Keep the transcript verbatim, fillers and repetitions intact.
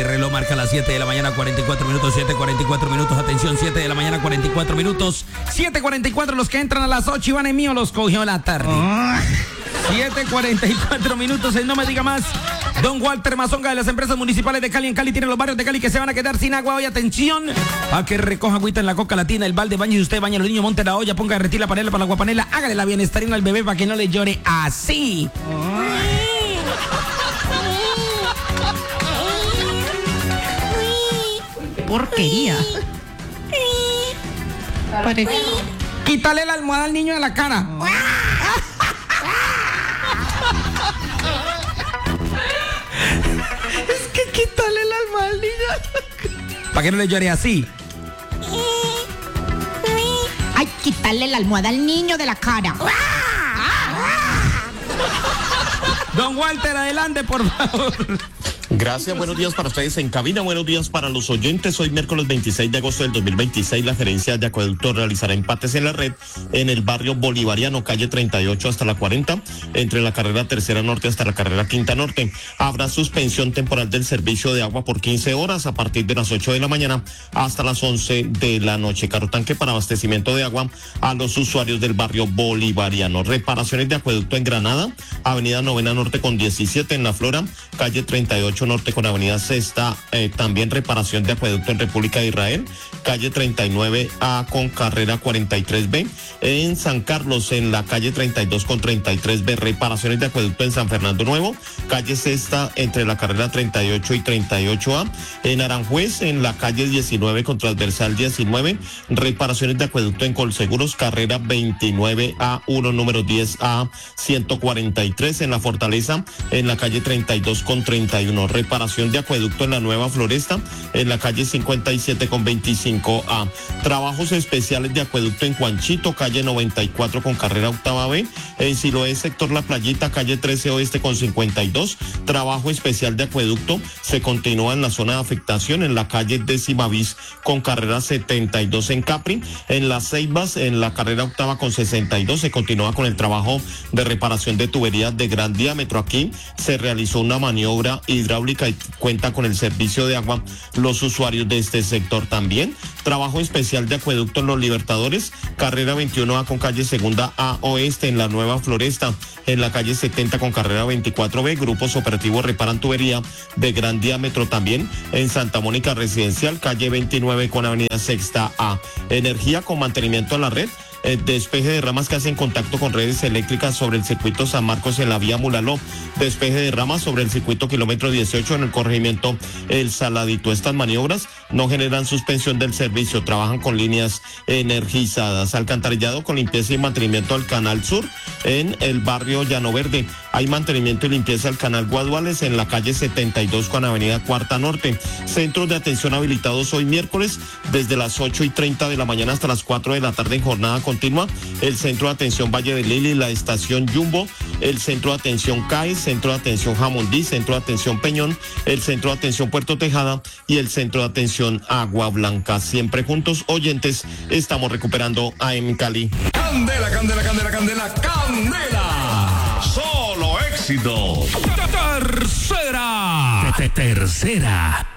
El reloj marca las siete de la mañana, cuarenta y cuatro minutos, siete cuarenta y cuatro minutos. Atención, siete de la mañana, cuarenta y cuatro minutos. siete cuarenta y cuatro, los que entran a las ocho y van en mío, los cogió la tarde. siete cuarenta y cuatro minutos, en No Me Diga Más. Don Walter Mazonga de las empresas municipales de Cali. En Cali tiene los barrios de Cali que se van a quedar sin agua hoy. Atención, a que recoja agüita en la coca latina, el balde, baño. Si usted baña a los niños, monte la olla, ponga a derretir la panela para la aguapanela. Hágale la bienestarina al bebé para que no le llore así. Porquería. Pare... Quítale la almohada al niño de la cara. Es que quítale la almohada al niño. Para que no le llore así. Ay, quítale la almohada al niño de la cara. Don Walter, adelante, por favor. Gracias, buenos días para ustedes en cabina, buenos días para los oyentes. Hoy miércoles veintiséis de agosto del dos mil veintiséis, la gerencia de acueducto realizará empates en la red en el barrio Bolivariano, calle treinta y ocho hasta la cuarenta, entre la carrera Tercera Norte hasta la carrera Quinta Norte. Habrá suspensión temporal del servicio de agua por quince horas a partir de las ocho de la mañana hasta las once de la noche. Carro tanque para abastecimiento de agua a los usuarios del barrio Bolivariano. Reparaciones de acueducto en Granada, avenida Novena Norte con diecisiete en La Flora, calle treinta y ocho Norte con avenida Sexta, eh, también reparación de acueducto en República de Israel, calle treinta y nueve A con carrera cuarenta y tres B, en San Carlos en la calle treinta y dos con treinta y tres B, reparaciones de acueducto en San Fernando Nuevo, calle Sexta entre la carrera treinta y ocho y treinta y ocho A, en Aranjuez en la calle diecinueve con transversal diecinueve, reparaciones de acueducto en Colseguros, carrera veintinueve A uno, número diez A ciento cuarenta y tres, en la Fortaleza en la calle treinta y dos con treinta y uno, reparación de acueducto en la Nueva Floresta, en la calle cincuenta y siete con veinticinco A. Trabajos especiales de acueducto en Juanchito, calle noventa y cuatro con carrera octava B. En Siloé, sector La Playita, calle trece Oeste con cincuenta y dos. Trabajo especial de acueducto se continúa en la zona de afectación, en la calle décima bis con carrera setenta y dos en Capri. En Las Ceibas, en la carrera octava con sesenta y dos, se continúa con el trabajo de reparación de tuberías de gran diámetro. Aquí se realizó una maniobra hidráulica y cuenta con el servicio de agua los usuarios de este sector también. Trabajo especial de acueducto en Los Libertadores, carrera veintiuno A con calle Segunda A Oeste en la Nueva Floresta, en la calle setenta con carrera veinticuatro B, grupos operativos reparan tubería de gran diámetro también en Santa Mónica Residencial, calle veintinueve con avenida Sexta A. Energía con mantenimiento a la red, Eh, despeje de ramas que hacen contacto con redes eléctricas sobre el circuito San Marcos en la vía Mulaló, despeje de ramas sobre el circuito kilómetro dieciocho en el corregimiento El Saladito. Estas maniobras no generan suspensión del servicio, trabajan con líneas energizadas. Alcantarillado con limpieza y mantenimiento al Canal Sur en el barrio Llano Verde. Hay mantenimiento y limpieza al Canal Guaduales en la calle setenta y dos con avenida Cuarta Norte. Centros de atención habilitados hoy miércoles desde las ocho y treinta de la mañana hasta las cuatro de la tarde en jornada continua. El Centro de Atención Valle de Lili, la Estación Jumbo, el Centro de Atención C A E, Centro de Atención Jamundí, Centro de Atención Peñón, el Centro de Atención Puerto Tejada y el Centro de Atención Agua Blanca. Siempre juntos, oyentes, estamos recuperando A M Cali. Candela, candela, candela, candela, candela. Solo éxito. Tercera. Tercera.